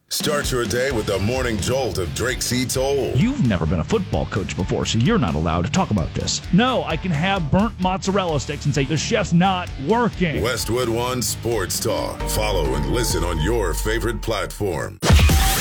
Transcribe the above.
Start your day with the morning jolt of Drake C. Toll. You've never been a football coach before, so you're not allowed to talk about this. No, I can have burnt mozzarella sticks and say the chef's not working. Westwood One Sports Talk. Follow and listen on your favorite platform.